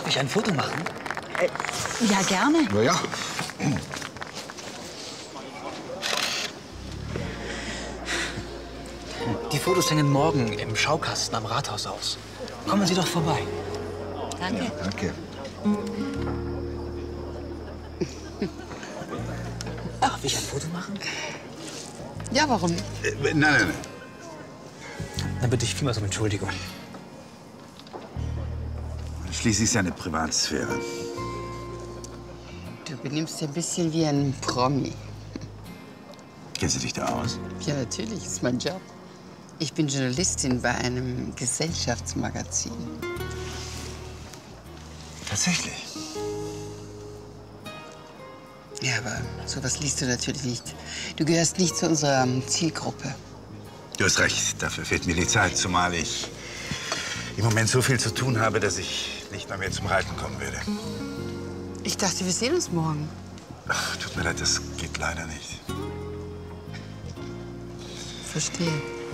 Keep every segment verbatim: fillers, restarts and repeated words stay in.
ich ein Foto machen? Äh, ja, gerne. Na ja. Die Fotos hängen morgen im Schaukasten am Rathaus aus. Kommen Sie doch vorbei. Danke. Ja, danke. Darf ich ein Foto machen? Ja, warum? Äh, nein, nein, nein. Dann bitte ich vielmals um Entschuldigung. Schließlich ist ja eine Privatsphäre. Du benimmst dich ein bisschen wie ein Promi. Kennst du dich da aus? Ja, natürlich, ist mein Job. Ich bin Journalistin bei einem Gesellschaftsmagazin. Tatsächlich? Ja, aber sowas liest du natürlich nicht. Du gehörst nicht zu unserer Zielgruppe. Du hast recht, dafür fehlt mir die Zeit, zumal ich im Moment so viel zu tun habe, dass ich nicht mal mehr zum Reiten kommen werde. Ich dachte, wir sehen uns morgen. Ach, tut mir leid, das geht leider nicht. Verstehe.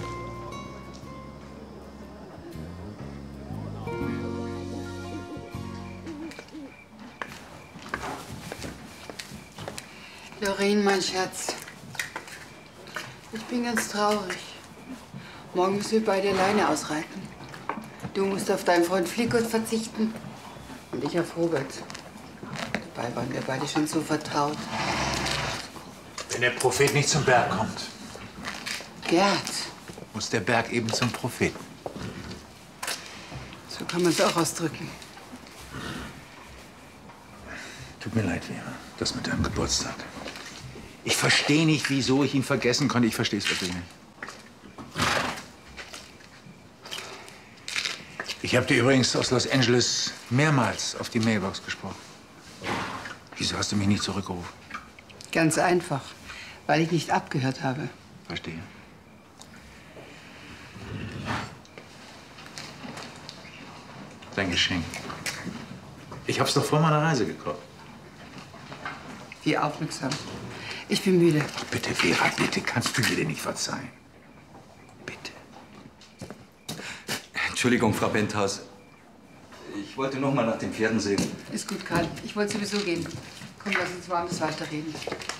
Doreen, mein Schatz. Ich bin ganz traurig. Morgen müssen wir beide alleine ausreiten. Du musst auf deinen Freund Flickert verzichten und ich auf Robert. Dabei waren wir beide schon so vertraut. Wenn der Prophet nicht zum Berg kommt, Gerd, muss der Berg eben zum Propheten. so kann man es auch ausdrücken. Tut mir leid, Vera, das mit deinem Geburtstag. Ich verstehe nicht, wieso ich ihn vergessen konnte. Ich verstehe es wirklich nicht. Ich habe dir übrigens aus Los Angeles mehrmals auf die Mailbox gesprochen. Wieso hast du mich nicht zurückgerufen? Ganz einfach, weil ich nicht abgehört habe. Verstehe. Dein Geschenk. Ich hab's doch vor meiner Reise gekauft. Wie aufmerksam. Ich bin müde. Bitte, Vera, bitte, kannst du mir denn nicht verzeihen? Bitte. Entschuldigung, Frau Penthaus. Ich wollte noch mal nach den Pferden sehen. Ist gut, Karl. Ich wollte sowieso gehen. Komm, lass uns woanders weiterreden.